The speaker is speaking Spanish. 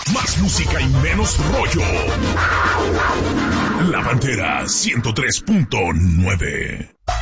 Más música y menos rollo. La Pantera 103.9.